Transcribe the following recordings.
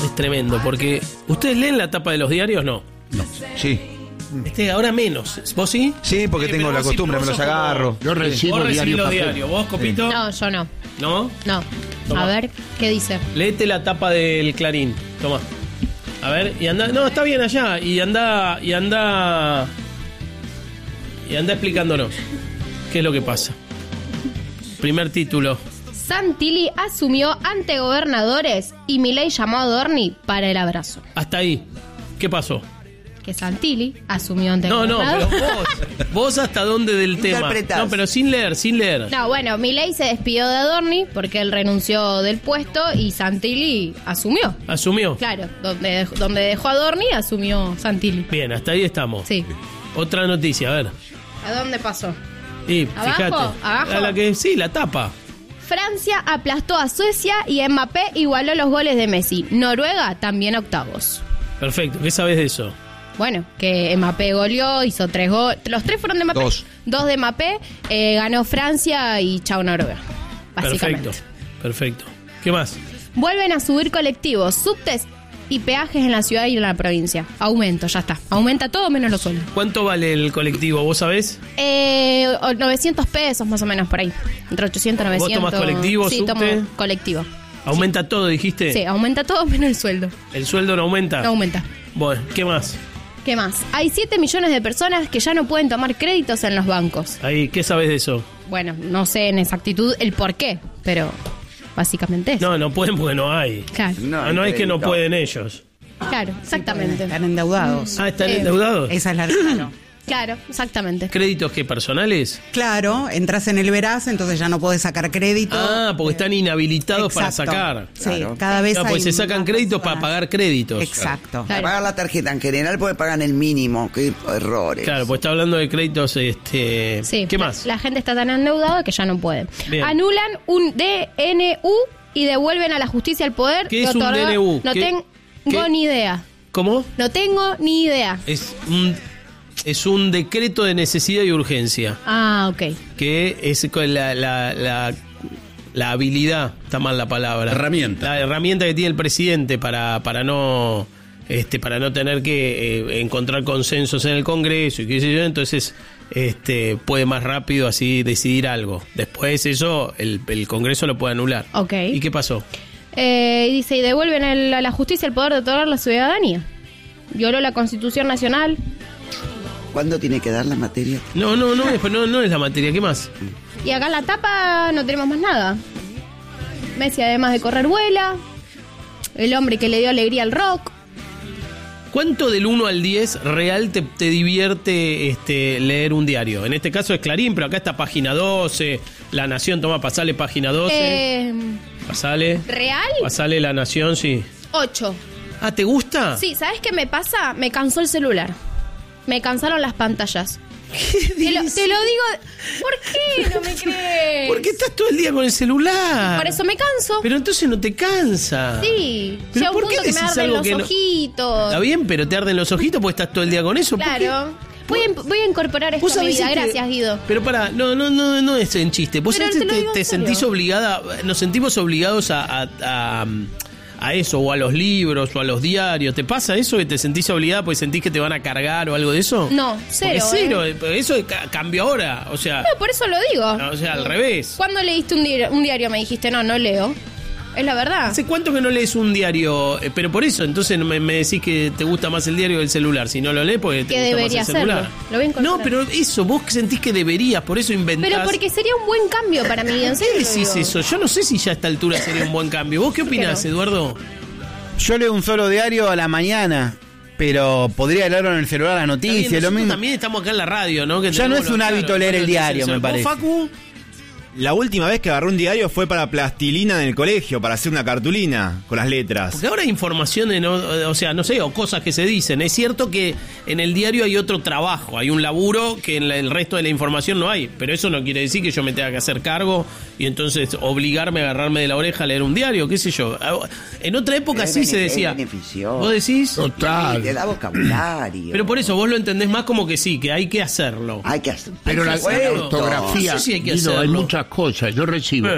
es tremendo, porque ¿ustedes leen la tapa de los diarios? No. Sí. Ahora menos. ¿Vos sí? Sí, porque tengo la costumbre, me los agarro. Yo recibo Vos recibís diario los papel. diarios. ¿Vos, Copito? No, yo no. ¿No? No. Tomá. A ver, ¿qué dice? Léete la tapa del Clarín. Toma. A ver, y anda. No, está bien allá. Y anda explicándonos qué es lo que pasa. Primer título. Santilli asumió ante gobernadores y Milei llamó a Adorni para el abrazo. Hasta ahí. ¿Qué pasó? Que Santilli asumió ante No, gobernadores. pero vos hasta dónde del tema. Interpretás. No, pero sin leer. No, bueno, Milei se despidió de Adorni porque él renunció del puesto y Santilli asumió. Asumió. Claro, donde dejó a Adorni, asumió Santilli. Bien, hasta ahí estamos. Sí. Otra noticia, a ver. ¿A dónde pasó? Y ¿Abajo? fíjate. ¿Abajo? A la que sí, la tapa. Francia aplastó a Suecia y Mbappé igualó los goles de Messi. Noruega también octavos. Perfecto. ¿Qué sabes de eso? Bueno, que Mbappé goleó, hizo 3 goles. Los 3 fueron de Mbappé. 2 de Mbappé. Ganó Francia y chao Noruega. Básicamente. Perfecto. ¿Qué más? Vuelven a subir colectivos, subtes y peajes en la ciudad y en la provincia. Aumento, ya está. Aumenta todo menos los sueldos. ¿Cuánto vale el colectivo? ¿Vos sabés? 900 pesos más o menos por ahí. Entre 800 y 900. ¿Vos tomás colectivo, Sí, subte? tomo colectivo. ¿Aumenta todo, dijiste? Sí, aumenta todo menos el sueldo. ¿El sueldo no aumenta? No aumenta. Bueno, ¿qué más? ¿Qué más? Hay 7 millones de personas que ya no pueden tomar créditos en los bancos. Ahí, ¿qué sabes de eso? Bueno, no sé en exactitud el por qué, pero básicamente eso. No pueden porque no hay. Claro, No es que no pueden ellos. claro, exactamente. Están endeudados. ¿Están endeudados? Esa es la claro. Claro, exactamente. ¿Créditos qué, personales? Claro, entras en el veraz, entonces ya no podés sacar crédito. Porque están inhabilitados para Exacto. sacar. Sí, Claro. cada vez Claro, pues hay se sacan más créditos personas. para pagar créditos. Exacto. Claro. Pagan la tarjeta en general porque pagan el mínimo. Qué errores. Claro, pues está hablando de créditos, Sí, ¿qué más? La gente está tan endeudada que ya no puede. Bien. Anulan un DNU y devuelven a la justicia el poder. ¿Qué de es un otorgar- DNU? No ¿Qué- tengo qué? ni idea. ¿Cómo? No tengo ni idea. Es un decreto de necesidad y urgencia, Ah, ok. que es con la habilidad, está mal la palabra. Herramienta. La herramienta que tiene el presidente para no tener que encontrar consensos en el Congreso y qué sé yo, entonces puede más rápido así decidir algo. Después eso el Congreso lo puede anular. Ok. ¿Y qué pasó? Dice, y devuelven a la justicia el poder de otorgar la ciudadanía. Violó la Constitución Nacional. ¿Cuándo tiene que dar la materia? No es la materia. ¿Qué más? Y acá en la tapa no tenemos más nada. Messi, además de correr, vuela. El hombre que le dio alegría al rock. ¿Cuánto del 1 al 10 real te divierte leer un diario? En este caso es Clarín, pero acá está Página 12, La Nación, toma, pasale Página 12. Pasale. ¿Real? Pasale La Nación, sí. 8. Ah, ¿te gusta? Sí, ¿sabes qué me pasa? Me cansó el celular. Me cansaron las pantallas. Te lo digo. ¿Por qué no me crees? Porque estás todo el día con el celular. Por eso me canso. Pero entonces no te cansa. Sí. ¿Pero Llega un por qué punto que me decís arden algo los que no- ojitos. Está bien, pero te arden los ojitos porque estás todo el día con eso. ¿Por qué? Claro. Voy a incorporar esto Vos a mi sabés vida. si te- Gracias, Guido. Pero pará, no es en chiste. Vos Pero sabés te que lo digo te en serio. sentís obligada, nos sentimos obligados a eso, o a los libros, o a los diarios. ¿Te pasa eso que te sentís obligada porque sentís que te van a cargar o algo de eso? No, cero, Porque cero, eso cambió ahora. O sea, No, por eso lo digo. al revés. ¿Cuándo leíste un diario? Me dijiste, no leo. Es la verdad. ¿Hace cuánto que no lees un diario? Pero por eso, entonces me decís que te gusta más el diario que el celular. Si no lo lees, porque te Que gusta debería más el celular. hacerlo. Lo voy a incorporar. No, pero eso, vos sentís que deberías, por eso inventás. Pero porque sería un buen cambio para mí. En serio ¿Qué lo decís digo. eso? Yo no sé si ya a esta altura sería un buen cambio. ¿Vos qué opinás, no? Eduardo? Yo leo un solo diario a la mañana, pero podría leerlo en el celular las Está bien, noticias, lo nosotros mismo. también estamos acá en la radio, ¿no? Que Ya no tenemos es un hábito leer el diario, me ¿Vos, parece. Facu? La última vez que agarré un diario fue para plastilina en el colegio, para hacer una cartulina con las letras. Porque ahora hay información de, o cosas que se dicen. Es cierto que en el diario hay otro trabajo, hay un laburo que en el resto de la información no hay. Pero eso no quiere decir que yo me tenga que hacer cargo y entonces obligarme a agarrarme de la oreja a leer un diario, qué sé yo. En otra época sí se decía. Es beneficioso. ¿Vos decís? Total. Te da vocabulario. Pero por eso vos lo entendés más como que sí, que hay que hacerlo. Hay que hacer. Pero la hacerlo. ortografía, No sé si hay que Guido, hay hacerlo. muchas cosas. Yo recibo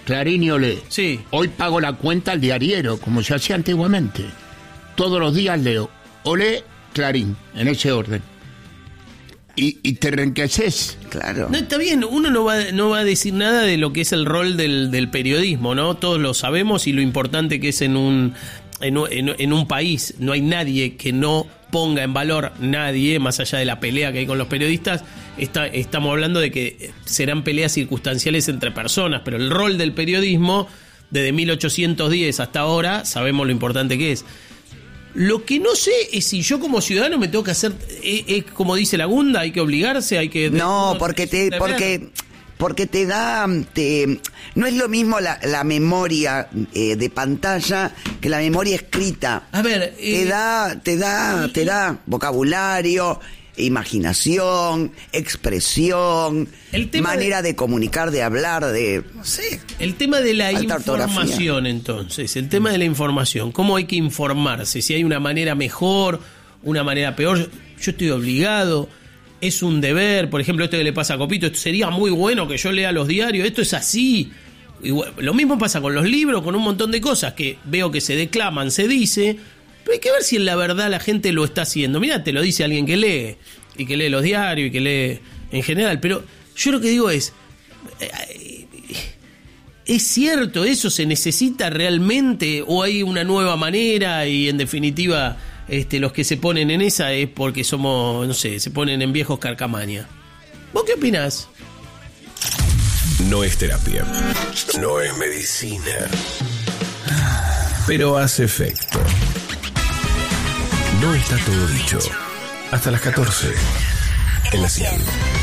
Clarín y Olé. Sí. Hoy pago la cuenta al diariero, como se hacía antiguamente. Todos los días leo Olé, Clarín, en ese orden. Y te enriqueces. Claro. No, está bien, uno no va a decir nada de lo que es el rol del periodismo, ¿no? Todos lo sabemos y lo importante que es en un país. No hay nadie que no ponga en valor, nadie, más allá de la pelea que hay con los periodistas. Estamos hablando de que serán peleas circunstanciales entre personas, pero el rol del periodismo, desde 1810 hasta ahora, sabemos lo importante que es. Lo que no sé es si yo como ciudadano me tengo que hacer, es como dice la Gunda, hay que obligarse, hay que... No, porque te da... no es lo mismo la memoria de pantalla que la memoria escrita. A ver... Te da vocabulario, imaginación, expresión, manera de comunicar, de hablar, de... No sé. El tema de la Alta información, ortografía. entonces, el tema de la información, ¿cómo hay que informarse? Si hay una manera mejor, una manera peor, yo estoy obligado, es un deber, por ejemplo, esto que le pasa a Copito, esto sería muy bueno que yo lea los diarios, esto es así. Igual, lo mismo pasa con los libros, con un montón de cosas que veo que se declaman, se dice, pero hay que ver si en la verdad la gente lo está haciendo. Mirá, te lo dice alguien que lee, y que lee los diarios, y que lee en general, pero yo lo que digo es cierto eso? ¿Se necesita realmente o hay una nueva manera y en definitiva los que se ponen en esa es porque somos, no sé, se ponen en viejos carcamaña? ¿Vos qué opinás? No es terapia, no es medicina, pero hace efecto. No está todo dicho. Hasta las 14 en la 100.